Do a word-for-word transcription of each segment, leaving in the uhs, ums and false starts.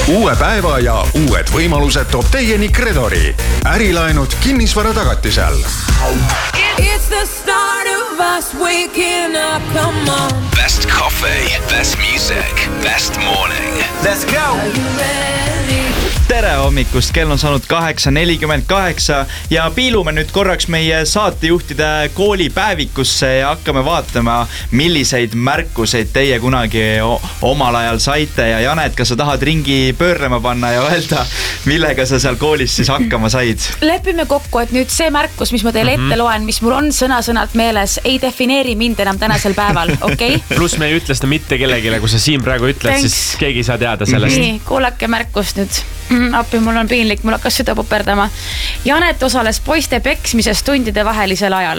Uue päeva ja uued võimalused toob teieni Credori. Ärilaenud kinnisvara tagatisel. It's the start of us waking up, come on. Best coffee, best music, best morning. Let's go! Are you ready? Tere hommikust, kell on saanud kaheksa nelikümmend kaheksa ja piilume nüüd korraks meie saatejuhtide koolipäevikusse ja hakkame vaatama, milliseid märkuseid teie kunagi omal ajal saite. Ja Janet, kas sa tahad ringi pöörlema panna ja öelda, millega sa seal koolis siis hakkama said? Lepime kokku, et nüüd see märkus, mis ma teile ette loen, mis mul on sõna-sõnalt meeles, ei defineeri mind enam tänasel päeval, okei? Okay? Plus me ei ütle seda mitte kellegile, kui sa siin praegu ütled, Thanks. Siis keegi ei saa teada sellest. Nii, kuulake märkust nüüd. Appi, mul on piinlik, mul hakkas süda puperdama. Janet osales poiste peksmises tundide vahelisel ajal.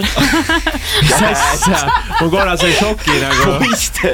Ma korra sai šoki nagu. Poiste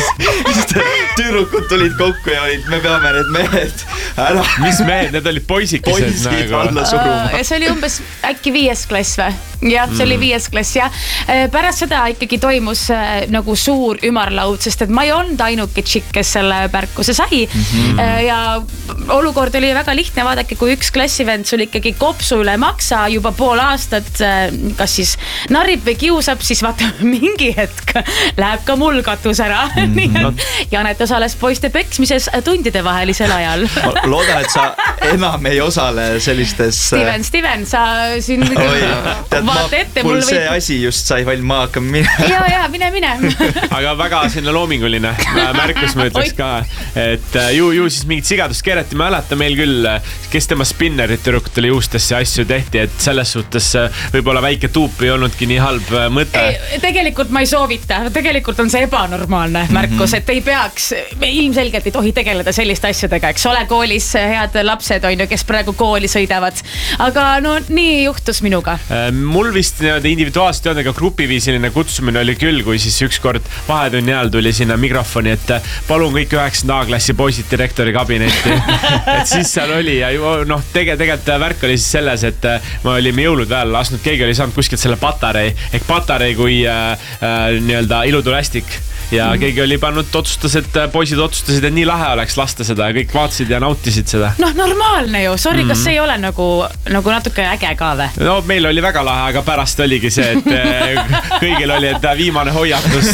tüdrukud tulid kokku ja olid, me peame need mehed ära. Mis mehed? Need olid poisikesed Poisid nagu. alla suruma. See oli umbes äkki viies klass või? Jah, see oli viies klass ja pärast seda ikkagi toimus nagu suur ümarlaud, sest et ma ei olnud ainuke tšikk, kes selle märkuse sai. Ja olukord oli väga lihtne, vaadake, kui üks klassivend sul ikkagi kopsu üle maksa juba pool aastat, kas siis narib või kiusab, siis vaata mingi hetk läheb ka mul katus ära. Mm-hmm. Janet osales poiste peksmises tundide vahelisel ajal. Ma loodan, et sa enam ei osale sellistes... Steven, Steven, sa siin vaata ette. Mul see asi just sai valm, ma hakkan mine. Ja, ja, mine, mine. Aga väga sinna loominguline märkus ma ütleks ka, et ju, ju siis mingit sigadust keerati. Ma äleta meil küll, kes tema spinnerit tüdrukutele juustesse asju tehti, et selles suhtes võib-olla väike tuup ei olnudki nii halb mõte. Ei, tegelikult ma ei soovita. Tegelikult on see ebanormaalne märkus, et ei peaks, me ilmselgelt ei tohi tegeleda selliste asjadega, eks ole, koolis head lapsed on ju, kes praegu kooli sõidavad. Aga no nii juhtus minuga. Mul vist individuaalselt on, aga grupiviisiline kutsumine oli küll, kui siis ükskord vahetunni ajal tuli sinna mikrofoni, et palun kõik üheksanda A-klassi poisid direktori kabinetti. Et siis seal oli ja noh, tege, tegelikult värk oli siis selles, et ma olime jõulud väel lasnud, keegi oli saanud kuskilt selle patarei, ehk patarei kui äh, äh, nii-öelda ilutulästik. Ja mm. keegi oli pannud, otsustas, et poisid otsustasid, et nii lahe oleks lasta seda ja kõik vaatasid ja nautisid seda. Noh, normaalne ju. Sorry, mm. kas see ei ole nagu, nagu natuke äge ka või? No meil oli väga lahe, aga pärast oligi see, et kõigil oli, et viimane hoiatus.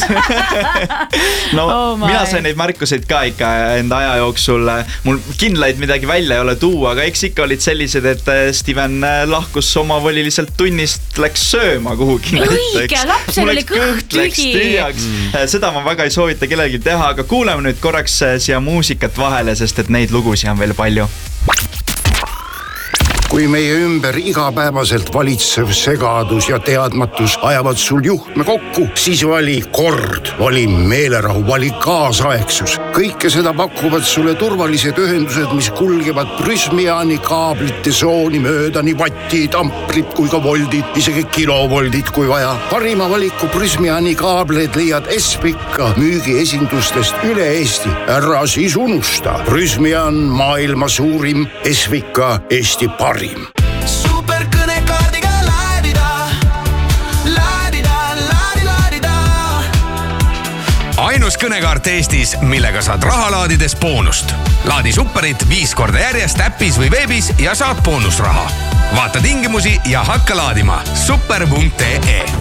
No, oh mina sain neid märkuseid ka ikka enda aja jooksul. Mul kindlaid midagi välja ei ole tuua, aga eks ikka olid sellised, et Steven lahkus omavoliliselt tunnist, läks sööma kuhugi. Õige, lapsel oli kõht tühi. Mm. Seda ma väga ei soovita kellelgi teha, aga kuuleme nüüd korraks siia muusikat vahele, sest et neid lugusi on veel palju. Kui meie ümber igapäevaselt valitsev segadus ja teadmatus ajavad sul juhtme kokku, siis vali kord, vali meelerahu, vali kaasaegsus. Kõike seda pakuvad sulle turvalised ühendused, mis kulgevad Prysmiani kaablite sooni mööda, nii vattid, amprid kui ka voldid, isegi kilovoldid kui vaja. Parima valiku Prysmiani kaableid leiad Espika müügiesindustest üle Eesti. Ära siis unusta. Prysmian maailma suurim, Espika Eesti parim. Super kõnekaardiga laadida, laadida, laadi, laadida. Ainus kõnekaart Eestis, millega saad raha laadides boonust. Laadi superit viis korda järjest äppis või veebis ja saad boonusraha. Vaata tingimusi ja hakka laadima super punkt ee.